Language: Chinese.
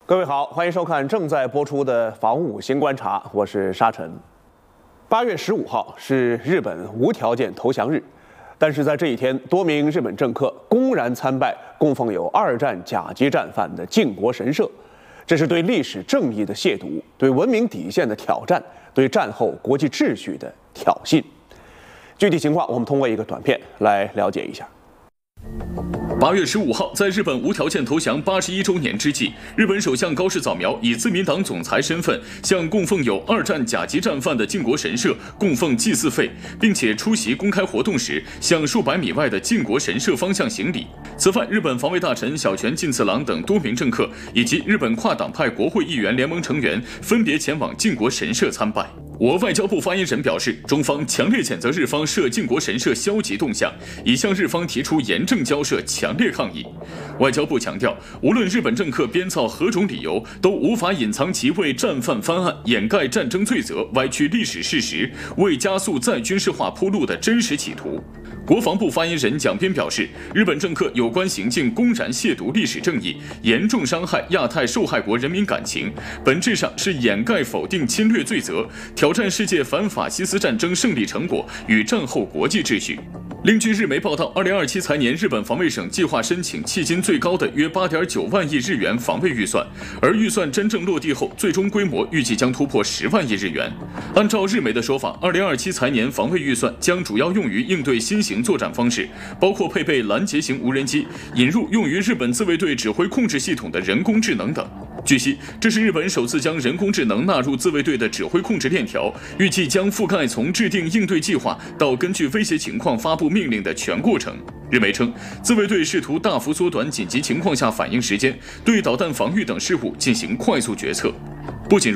各位好，欢迎收看正在播出的《防务新观察》，我是沙尘。8月15号是日本无条件投降日，但是在这一天，多名日本政客公然参拜供奉有2战甲级战犯的靖国神社，这是对历史正义的亵渎，对文明底线的挑战，对战后国际秩序的挑衅。具体情况，我们通过一个短片来了解一下。 8月15号，在日本无条件投降81周年之际，日本首相高市早苗以自民党总裁身份，向供奉有2战甲级战犯的靖国神社供奉祭祀费，并且出席公开活动时，向数百米外的靖国神社方向行礼。此外，日本防卫大臣小泉进次郎等多名政客以及日本跨党派国会议员联盟成员分别前往靖国神社参拜。我外交部发言人表示，中方强烈谴责日方涉靖国神社消极动向，已向日方提出严正交涉，强烈抗议。外交部强调，无论日本政客编造何种理由，都无法隐藏其为战犯翻案、掩盖战争罪责、歪曲历史事实、为加速再军事化铺路的真实企图。国防部发言人蒋斌表示，日本政客有关行径公然亵渎历史正义，严重伤害亚太受害国人民感情，本质上是掩盖否定侵略罪责，挑战世界反法西斯战争胜利成果与战后国际秩序。另据日媒报道，2027财年日本防卫省计划申请迄今最高的约8.9万亿日元防卫预算，而预算真正落地后，最终规模预计将突破10万亿日元。按照日媒的说法，2027财年防卫预算将主要用于应对新型作战方式，包括配备拦截型无人机、引入用于日本自卫队指挥控制系统的人工智能等。据悉，这是日本首次将人工智能纳入自卫队的指挥控制链条，预计将覆盖从制定应对计划到根据威胁情况发布命令的全过程。日媒称，自卫队试图大幅缩短紧急情况下反应时间，对导弹防御等事务进行快速决策。不仅如